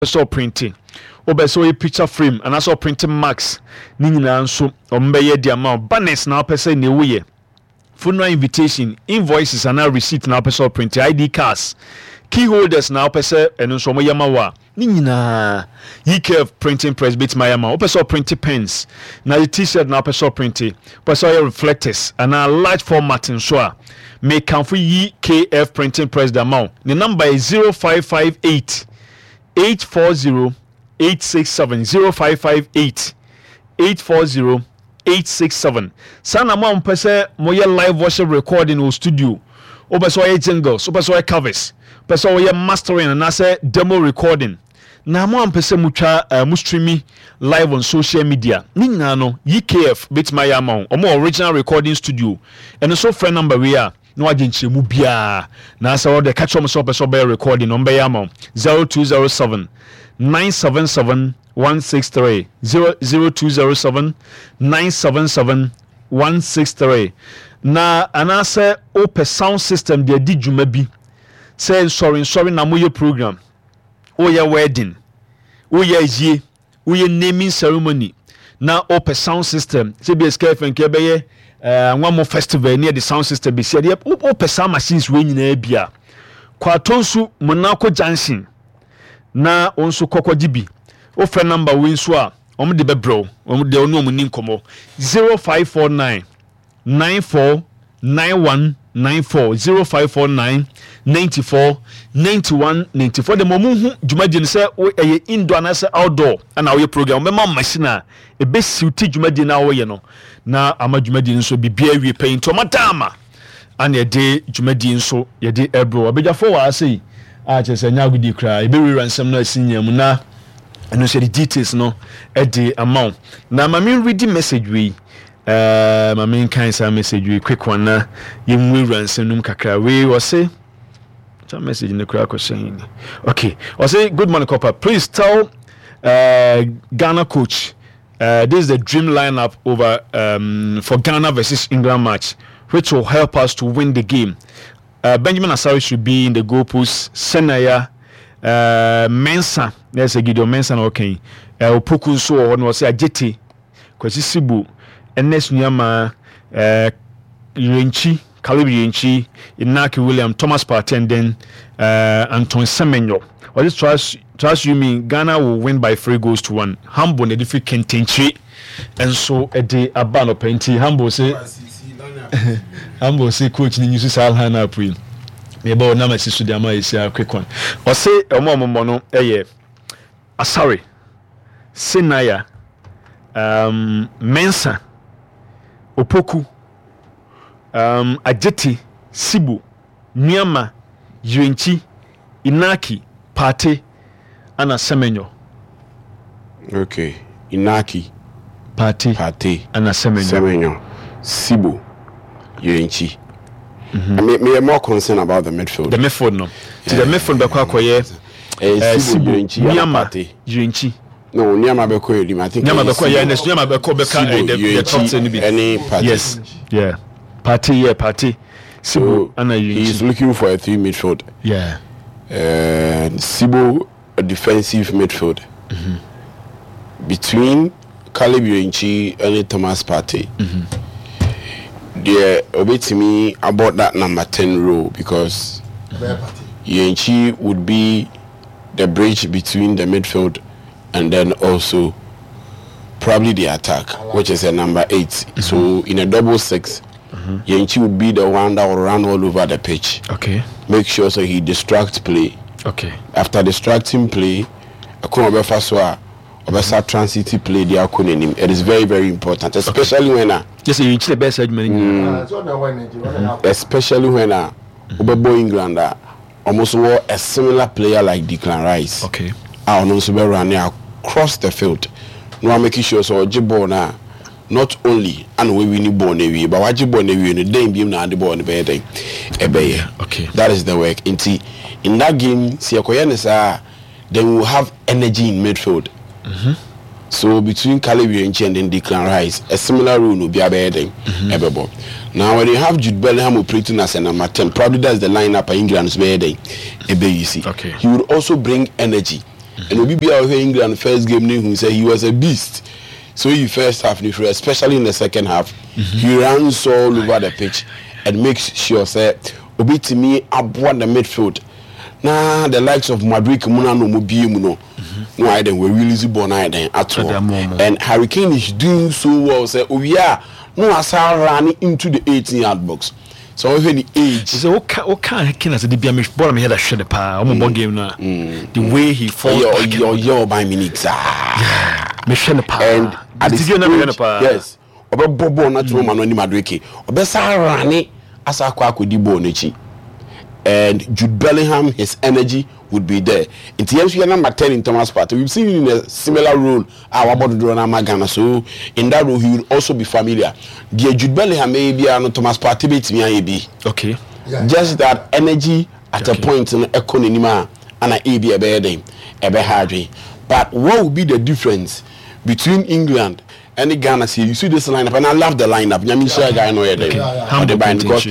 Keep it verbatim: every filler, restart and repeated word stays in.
so printing obeso a picture frame and also printing marks ni nyina nso ombeye di amount banners na pese ne woye funeral invitation invoices and receipt na pese print I D cards key holders na pese eno nso mo yama wa ni nyina E K F printing press bit my yama pese printing pens na the t-shirt na pese printing pese reflectors and a large format nso a make can for E K F printing press the amount the number is zero five five eight eight four zero eight six seven zero five five eight eight four zero eight six seven. Sana mo mpese mo ye live worship recording o studio. O beso ye jingles, o beso ye covers. Beso ye mastering and ase demo recording. Na mo mpese mutwa uh, mu streaming live on social media. Ni nyina no E K F bit my amount. O mo original recording studio. And so friend number we are no agency mu bia. Na ase o de catch up so beso be recording on be amount zero two zero seven nine seven seven one six three zero zero two zero seven nine seven seven one six three. Na anase open sound system de di dwuma bi say sorry sorry na moye program oye wedding oye yie oye naming ceremony na open sound system say be escape nke be ye eh one more festival near the sound system be say open sound machines we nyina bia kwatonsu monako junction na onso kokodi bi o phone number we nso a om de bebro om de onu omuni nkomo zero five four nine nine four nine one nine four zero five four nine nine four nine one nine four de momu hu dwumadi ne se eye indoor na se outdoor ana we program be ma machine a e be siuti dwumadi na wo ye no na ama dwumadi nso bibia wie paint to matama ana e de dwumadi nso ye de ebro abejafo wa sei a chese nya gudi kra e be we ransam na asinya mu na eno se the details no e de amount na ma me read message we uh ma me kan sa message we quick one na yem we ransam num kakra we was say some message in the crowd saying okay I say good morning Copper, please tell uh Ghana coach uh this is the dream lineup over um for Ghana versus England match which will help us to win the game. Uh, Benjamin Asari should be in the goal post. Senaya, uh, Mensa, there's a Gideon Mensa, okay. Uh, Opoku so on was a Jeti, Kwesisibu, Enes Nyama, uh, Yenchi, Kalibi Yenchi, Inaki William, Thomas Partenden, uh, Anton Semenyo. Or this trust, trust you mean Ghana will win by three goals to one. Hambo, the different Kentenchi, and so a day Abano Penti. Hambo say. Ambo say coach ni yusu sal hana april me ba na masisu de ama isi a quick one o say omo omo no eye Asari Senaya um Mensa Opoku um Ajeti Sibu Nyama Yuenchi Inaki Pate ana Semenyo. Okay, Inaki Pate Pate ana Semenyo. Semenyo Sibu Yuenchi. Mm-hmm. I mean, me are more concerned about the midfield. The midfield, no. Yeah. The midfield, be kwa kwa ye. Sibu Yuenchi. Nyama Yuenchi. No, Nyama be kwa ye. I think. Nyama be kwa ye. Nyama be kwa be kwa the top ten be. Any party. Yes. Yeah. Party, yeah, party. Sibu ana Yuenchi. He's looking for a three midfield. Yeah. And Sibu a defensive midfield. Mm-hmm. Between Caleb Yuenchi and Thomas Partey. Mm-hmm. Yeah, obey me about that number ten role because Yuenchi would be the bridge between the midfield and then also probably the attack, which is a number eight. Mm-hmm. So in a double six, mm-hmm. Yuenchi would be the one that will run all over the pitch. Okay. Make sure so he distracts play. Okay. After distracting play, a first Obesa transit play the akonenim. It is very very important, especially okay. when uh, just you the best segment. Mm, especially when uh, Obebo England uh, almost were a similar player like Declan Rice. Okay. I also be running across the field. No, I'm making sure so Jibo na not only and we win ball nevi, but what Jibo nevi in the day beam na the ball in the bed. Okay. That is the work. In in that game, see a then we will have energy in midfield. Mm-hmm. So between Caleb Yuenchi and then Declan Rice, a similar rule will be a bedding. Mm-hmm. Now when you have Jude Bellingham operating as a number ten, probably that's the lineup of England's bedding. Okay. He would also bring energy. and Obi Bia England first game who said he was a beast. So he first half, especially in the second half, mm-hmm. he runs all over the pitch and makes sure say Obi to me aboard the midfield. Now the likes of Madrid Muna no Mobi Muno, no I then we really born I then at all. And Harry Kane is doing so well. Say oh yeah, no as running into the eighteen yard box. So even the age. So what can what can Kane as the B M H ball me head a shot the pa. I'm a game now. The way he falls. Yo yo yo by minutes. Mission pa. And at the stage, yes. Obe bobo na tro man ni Madrid. Obe sa running as akwa akodi bo nechi. And Jude Bellingham, his energy would be there. In T M C number ten in Thomas Partey, we've seen him in a similar role. Our about to do Magana, so in that role he will also be familiar. The Jude Bellingham maybe and Thomas Partey beats me A B. Okay. Yeah. Just that energy at okay. a point in economy and a B a bad a bad hard. But what would be the difference between England and Ghana? See, you see this lineup, and I love the lineup. Yeah, yeah, yeah. Guy no yeah, yeah, yeah. How the because